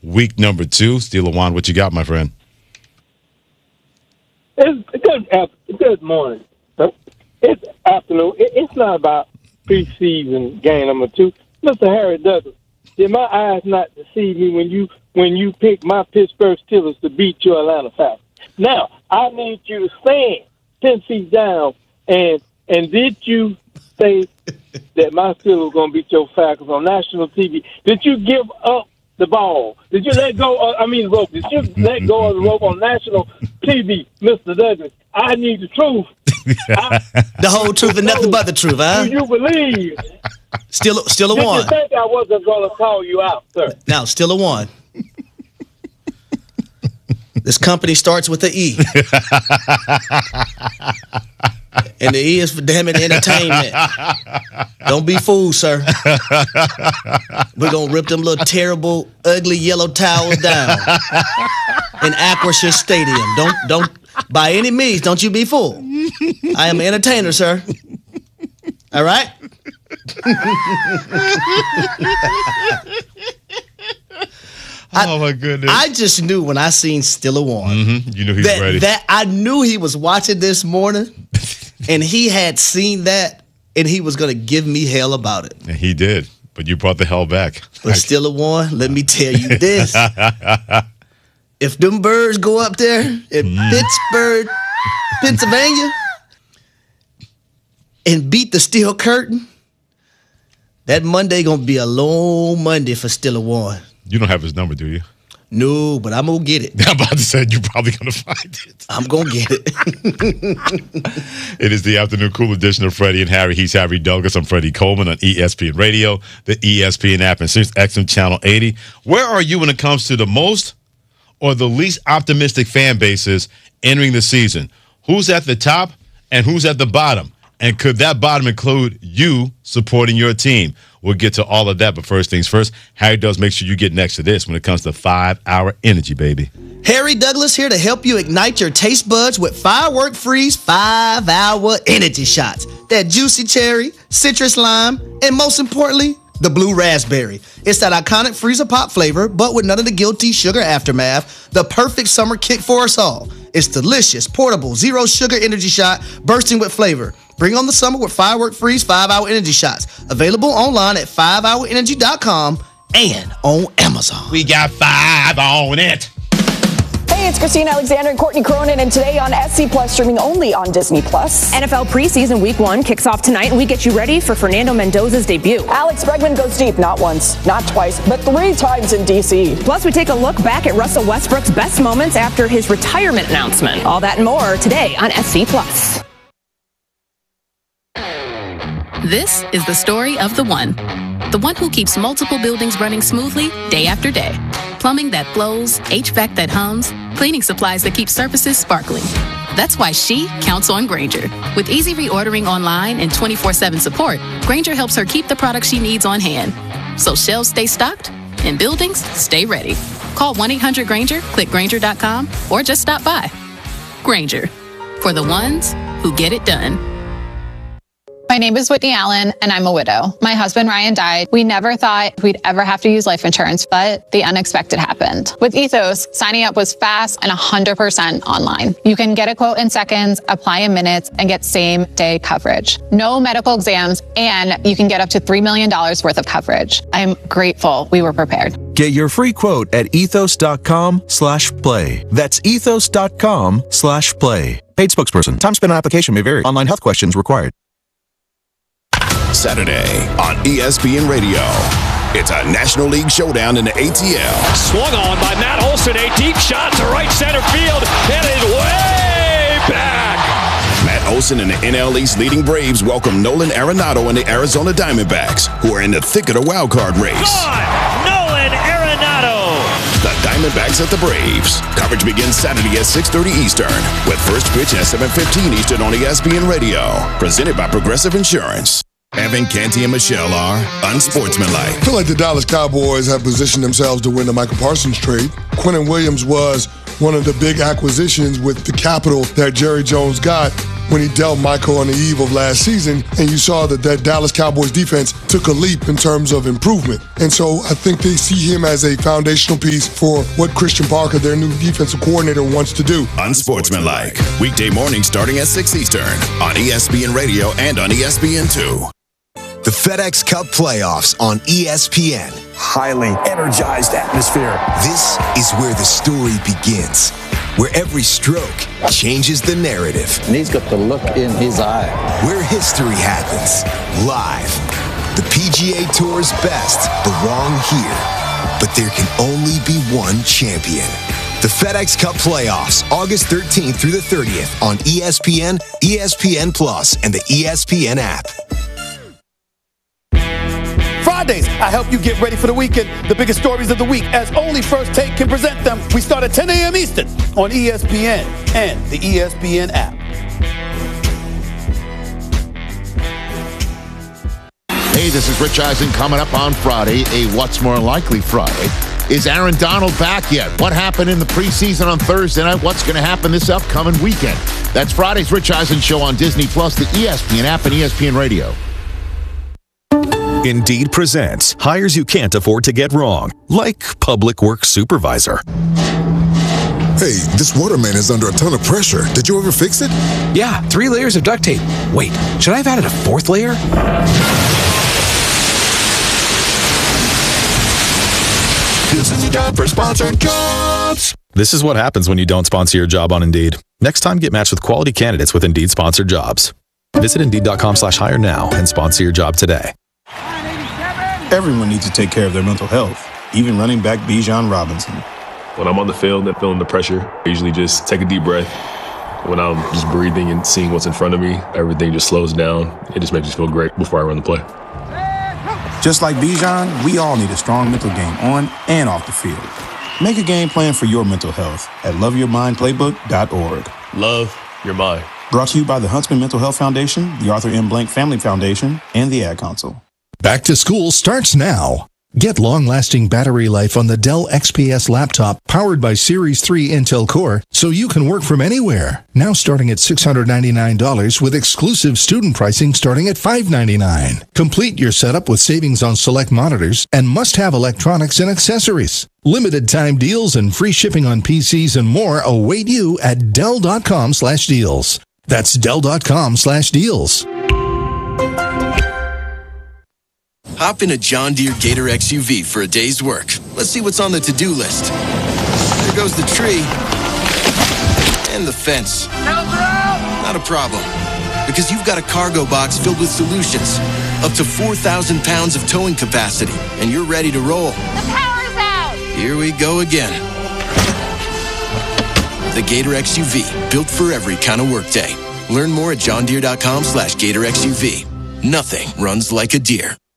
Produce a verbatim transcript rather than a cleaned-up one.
week number two. Steeler Juan, what you got, my friend? It's good, good morning. It's afternoon. It's not about preseason game number two. Mister Harry Douglas, did my eyes not deceive me when you when you picked my Pittsburgh Steelers to beat your Atlanta Falcons? Now, I need you to stand ten feet down, and and did you say that my Steelers were going to beat your Falcons on national T V? Did you give up the ball? Did you let go of, I mean, the rope? Did you let go of the rope on national T V, Mister Douglas? I need the truth. I, the whole truth and nothing but the truth, huh? Do you believe? Still, still a Did one. You think I wasn't going to call you out, sir? Now, still a one. This company starts with the E. And the E is for damn it entertainment. Don't be fooled, sir. We're going to rip them little terrible, ugly yellow towels down in Acrisure Stadium. Don't, don't, by any means, don't you be fooled. I am an entertainer, sir. All right? Oh, my goodness. I just knew when I seen Steeler Juan. Mm-hmm. You knew he was that, ready. That I knew he was watching this morning, and he had seen that, and he was going to give me hell about it. And he did, but you brought the hell back. But Steeler Juan, let me tell you this. If them birds go up there in mm. Pittsburgh, Pennsylvania, and beat the steel curtain, that Monday going to be a long Monday for Steeler Juan. You don't have his number, do you? No, but I'm going to get it. I'm about to say you're probably going to find it. I'm going to get it. It is the afternoon cool edition of Freddie and Harry. He's Harry Douglas. I'm Freddie Coleman on E S P N Radio, the E S P N app, and Sirius X M Channel eighty. Where are you when it comes to the most or the least optimistic fan bases entering the season? Who's at the top and who's at the bottom? And could that bottom include you supporting your team? We'll get to all of that, but first things first, Harry does make sure you get next to this when it comes to five-hour energy, baby. Harry Douglas here to help you ignite your taste buds with Firework Freeze five-hour energy shots. That juicy cherry, citrus lime, and most importantly, the blue raspberry. It's that iconic freezer pop flavor, but with none of the guilty sugar aftermath. The perfect summer kick for us all. It's delicious, portable, zero sugar energy shot, bursting with flavor. Bring on the summer with Firework Freeze five-hour energy shots. Available online at five hour energy dot com and on Amazon. We got five on it. Hey, it's Christine Alexander and Courtney Cronin, and today on S C Plus, streaming only on Disney Plus. N F L preseason week one kicks off tonight, and we get you ready for Fernando Mendoza's debut. Alex Bregman goes deep, not once, not twice, but three times in D C. Plus, we take a look back at Russell Westbrook's best moments after his retirement announcement. All that and more today on S C Plus. This is the story of the one. The one who keeps multiple buildings running smoothly day after day. Plumbing that flows, H V A C that hums, cleaning supplies that keep surfaces sparkling. That's why she counts on Grainger. With easy reordering online and twenty-four seven support, Grainger helps her keep the products she needs on hand. So shelves stay stocked and buildings stay ready. Call one eight hundred Grainger, click Grainger dot com, or just stop by. Grainger, for the ones who get it done. My name is Whitney Allen, and I'm a widow. My husband, Ryan, died. We never thought we'd ever have to use life insurance, but the unexpected happened. With Ethos, signing up was fast and one hundred percent online. You can get a quote in seconds, apply in minutes, and get same-day coverage. No medical exams, and you can get up to three million dollars worth of coverage. I'm grateful we were prepared. Get your free quote at ethos.com slash play. That's ethos.com slash play. Paid spokesperson. Time spent on application may vary. Online health questions required. Saturday on E S P N Radio. It's a National League showdown in the A T L. Swung on by Matt Olson, a deep shot to right center field, and it is way back. Matt Olson and the N L East leading Braves welcome Nolan Arenado and the Arizona Diamondbacks, who are in the thick of the wild card race. Gone! Nolan Arenado! The Diamondbacks at the Braves. Coverage begins Saturday at six thirty Eastern, with first pitch at seven fifteen Eastern on E S P N Radio. Presented by Progressive Insurance. Evan, Canty, and Michelle are unsportsmanlike. I feel like the Dallas Cowboys have positioned themselves to win the Michael Parsons trade. Quinnen Williams was one of the big acquisitions with the capital that Jerry Jones got. when he dealt Michael on the eve of last season, and you saw that that Dallas Cowboys defense took a leap in terms of improvement. And so I think they see him as a foundational piece for what Christian Parker, their new defensive coordinator, wants to do. Unsportsmanlike. Weekday morning starting at six Eastern on E S P N Radio and on E S P N two. The FedEx Cup playoffs on E S P N. Highly energized atmosphere. This is where the story begins, where every stroke changes the narrative. And he's got the look in his eye. Where history happens, live. The P G A Tour's best belong here, but there can only be one champion. The FedEx Cup playoffs, August thirteenth through the thirtieth on E S P N, E S P N Plus, and the E S P N app. Fridays, I help you get ready for the weekend. The biggest stories of the week, as only First Take can present them. We start at ten a.m. Eastern on E S P N and the E S P N app. Hey, this is Rich Eisen coming up on Friday, a What's More Likely Friday. Is Aaron Donald back yet? What happened in the preseason on Thursday night? What's going to happen this upcoming weekend? That's Friday's Rich Eisen show on Disney Plus, the E S P N app, and E S P N Radio. Indeed presents hires you can't afford to get wrong, like public works supervisor. Hey, this waterman is under a ton of pressure. Did you ever fix it? Yeah, three layers of duct tape. Wait, should I have added a fourth layer? This is a job for sponsored jobs. This is what happens when you don't sponsor your job on Indeed. Next time, get matched with quality candidates with Indeed sponsored jobs. Visit Indeed.com slash hire now and sponsor your job today. Everyone needs to take care of their mental health, even running back Bijan Robinson. When I'm on the field and feeling the pressure, I usually just take a deep breath. When I'm just breathing and seeing what's in front of me, everything just slows down. It just makes me feel great before I run the play. Just like Bijan, we all need a strong mental game on and off the field. Make a game plan for your mental health at love your mind playbook dot org. Love your mind. Brought to you by the Huntsman Mental Health Foundation, the Arthur M. Blank Family Foundation, and the Ad Council. Back to school starts now. Get long-lasting battery life on the Dell X P S laptop powered by Series three Intel Core so you can work from anywhere. Now starting at six hundred ninety-nine dollars with exclusive student pricing starting at five hundred ninety-nine dollars. Complete your setup with savings on select monitors and must-have electronics and accessories. Limited time deals and free shipping on P Cs and more await you at Dell.com slash deals. That's Dell.com slash deals. Hop in a John Deere Gator X U V for a day's work. Let's see what's on the to-do list. There goes the tree. And the fence. Not a problem. Because you've got a cargo box filled with solutions. Up to four thousand pounds of towing capacity. And you're ready to roll. The power's out! Here we go again. The Gator X U V. Built for every kind of workday. Learn more at johndeere.com slash Gator XUV. Nothing runs like a deer.